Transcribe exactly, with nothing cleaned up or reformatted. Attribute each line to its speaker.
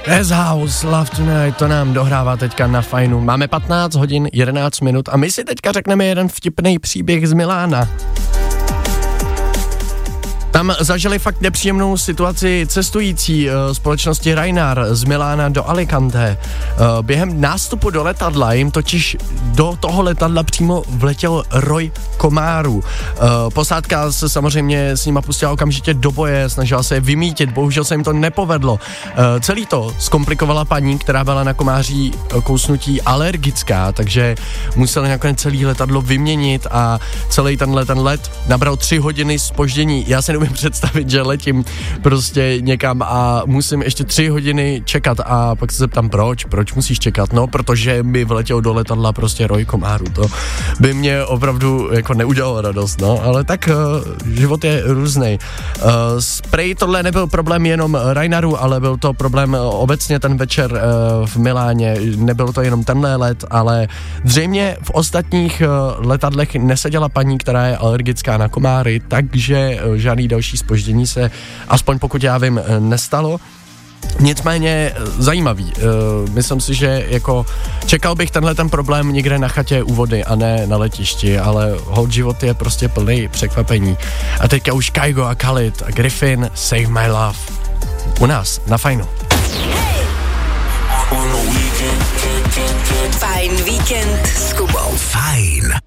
Speaker 1: As House, Love Tonight, to nám dohrává teďka na Fajnu. Máme patnáct hodin, jedenáct minut a my si teďka řekneme jeden vtipný příběh z Milána. Tam zažili fakt nepříjemnou situaci cestující uh, společnosti Ryanair z Milána do Alicante. Uh, během nástupu do letadla jim totiž do toho letadla přímo vletěl roj komárů. Uh, posádka se samozřejmě s nima pustila okamžitě do boje, snažila se je vymítit, bohužel se jim to nepovedlo. Uh, celý to zkomplikovala paní, která byla na komáří kousnutí alergická, takže museli nakonec celý letadlo vyměnit a celý tenhle ten let nabral tři hodiny zpoždění. Já se neumím představit, že letím prostě někam a musím ještě tři hodiny čekat a pak se zeptám, proč, proč musíš čekat, no, protože mi vletěl do letadla prostě roj komárů, to by mě opravdu jako neudělalo radost, no, ale tak uh, život je různej. Uh, spray tohle nebyl problém jenom Ryanairu, ale byl to problém uh, obecně ten večer uh, v Miláně, nebyl to jenom tenhle let, ale zřejmě v ostatních uh, letadlech neseděla paní, která je alergická na komáry, takže uh, žádný další zpoždění se, aspoň pokud já vím, nestalo. Nicméně zajímavý. Myslím si, že jako čekal bych tenhle ten problém někde na chatě u vody a ne na letišti, ale hold život je prostě plný překvapení. A teďka už Kygo a Khalid a Griffin, Save My Love. U nás na Fajnu.
Speaker 2: Fajn víkend s Kubou.
Speaker 3: Fajn.